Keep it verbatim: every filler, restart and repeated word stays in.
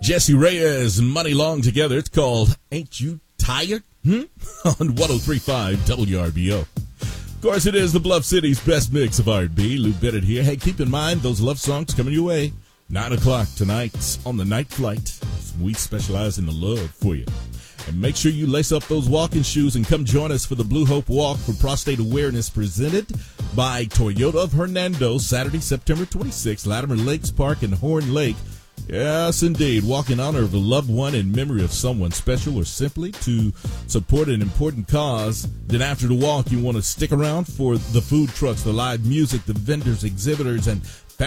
Jesse Reyes and Money Long together. It's called Ain't You Tired? Hmm? On one oh three point five W R B O. Of course, it is the Bluff City's best mix of R and B. Lou Bennett here. Hey, keep in mind those love songs coming your way. nine o'clock tonight on the Night Flight. We specialize in the love for you. And make sure you lace up those walking shoes and come join us for the Blue Hope Walk for Prostate Awareness presented by Toyota of Hernando, Saturday, September twenty-sixth, Latimer Lakes Park in Horn Lake. Yes, indeed. Walk in honor of a loved one in memory of someone special or simply to support an important cause. Then after the walk, you want to stick around for the food trucks, the live music, the vendors, exhibitors, and